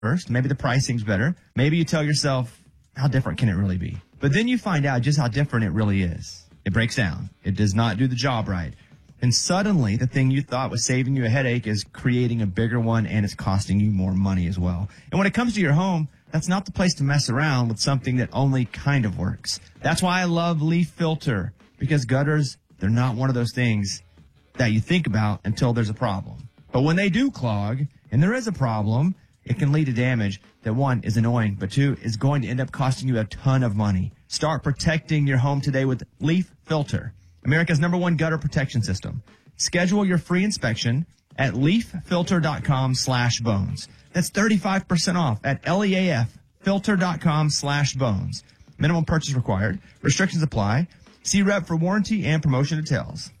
first. Maybe the pricing's better. Maybe you tell yourself, how different can it really be? But then you find out just how different it really is. It breaks down. It does not do the job right. And suddenly, the thing you thought was saving you a headache is creating a bigger one, and it's costing you more money as well. And when it comes to your home, that's not the place to mess around with something that only kind of works. That's why I love Leaf Filter, because gutters, they're not one of those things that you think about until there's a problem. But when they do clog, and there is a problem, it can lead to damage that, one, is annoying, but two, is going to end up costing you a ton of money. Start protecting your home today with Leaf Filter, America's #1 gutter protection system. Schedule your free inspection at leaffilter.com/bones. That's 35% off at leaffilter.com/bones. Minimum purchase required. Restrictions apply. See rep for warranty and promotion details.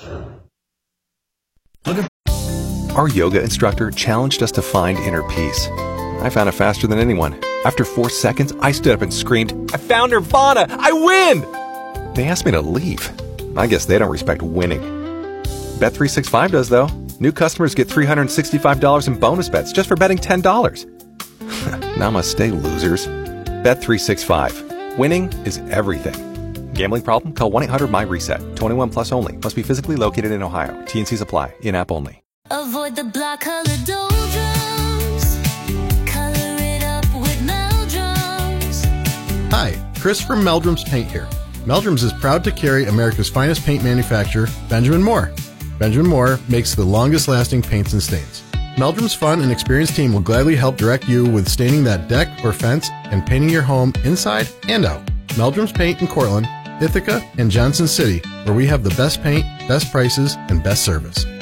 Our yoga instructor challenged us to find inner peace. I found it faster than anyone. After 4 seconds, I stood up and screamed, "I found Nirvana! I win!" They asked me to leave. I guess they don't respect winning. Bet365 does, though. New customers get $365 in bonus bets just for betting $10. Namaste, losers. Bet365. Winning is everything. Gambling problem? Call 1-800-MY-RESET. 21 plus only. Must be physically located in Ohio. T&Cs apply. In-app only. Avoid the black-colored doldrums. Color it up with Meldrums. Hi, Chris from Meldrums Paint here. Meldrums is proud to carry America's finest paint manufacturer, Benjamin Moore. Benjamin Moore makes the longest-lasting paints and stains. Meldrums' fun and experienced team will gladly help direct you with staining that deck or fence and painting your home inside and out. Meldrums Paint in Cortland, Ithaca, and Johnson City, where we have the best paint, best prices, and best service.